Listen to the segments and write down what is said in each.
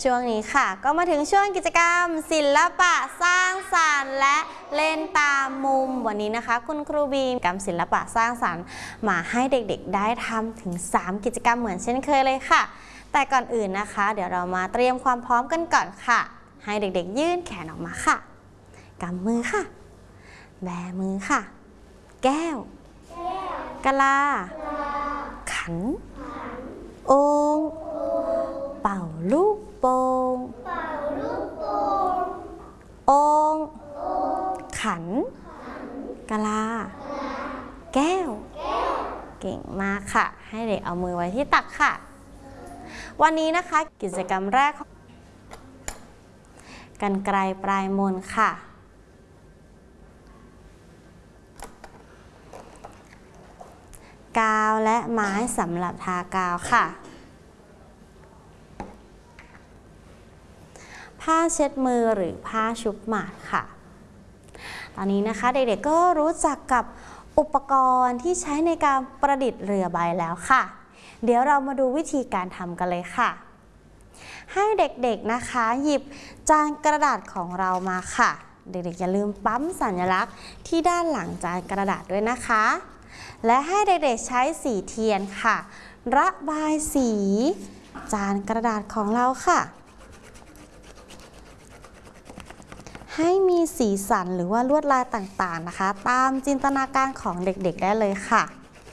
ช่วงนี้ค่ะก็มาถึงช่วงกิจกรรมศิลปะสร้างสรรค์และเล่นตามมุมวันนี้นะคะคุณครูบีมกิจกรรมศิลปะสร้างสรรค์มาให้เด็กๆได้ทำถึง3กิจกรรมเหมือนเช่นเคยเลยค่ะแต่ก่อนอื่นนะคะเดี๋ยวเรามาเตรียมความพร้อมกันก่อนค่ะให้เด็กๆยื่นแขนออกมาค่ะกำมือค่ะแบมือค่ะแก้วกะลาขันโอ่งเป่าลูกโป่งโอ่งขันกะลาแก้วเก่งมากค่ะให้เด็กเอามือไว้ที่ตักค่ะวันนี้นะคะกิจกรรมแรกกรรไกรปลายมนค่ะกาวและไม้สำหรับทากาวค่ะผ้าเช็ดมือหรือผ้าชุบหมาดค่ะตอนนี้นะคะเด็กๆก็รู้จักกับอุปกรณ์ที่ใช้ในการประดิษฐ์เรือใบแล้วค่ะเดี๋ยวเรามาดูวิธีการทำกันเลยค่ะให้เด็กๆนะคะหยิบจานกระดาษของเรามาค่ะเด็กๆอย่าลืมปั๊มสัญลักษณ์ที่ด้านหลังจานกระดาษด้วยนะคะและให้เด็กๆใช้สีเทียนค่ะระบายสีจานกระดาษของเราค่ะให้มีสีสันหรือว่าลวดลายต่างๆนะคะตามจินตนาการของเด็กๆได้เลยค่ะ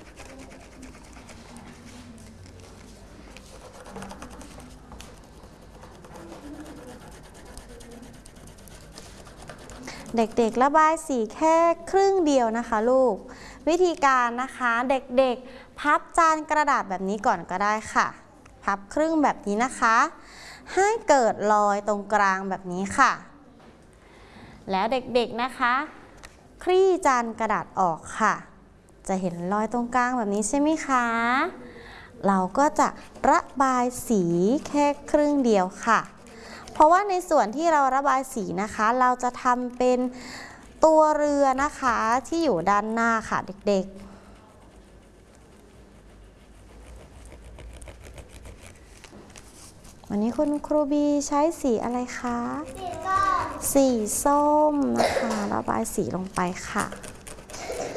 เด็กๆระบายสีแค่ครึ่งเดียวนะคะลูกวิธีการนะคะเด็กๆพับจานกระดาษแบบนี้ก่อนก็ได้ค่ะพับครึ่งแบบนี้นะคะให้เกิดรอยตรงกลางแบบนี้ค่ะแล้วเด็กๆนะคะคลี่จานกระดาษออกค่ะจะเห็นรอยตรงกลางแบบนี้ใช่ไหมคะเราก็จะระบายสีแค่ครึ่งเดียวค่ะเพราะว่าในส่วนที่เราระบายสีนะคะเราจะทำเป็นตัวเรือนะคะที่อยู่ด้านหน้าค่ะเด็กๆวันนี้คุณครูบีใช้สีอะไรคะสีส้มนะคะระบายสีลงไปค่ะ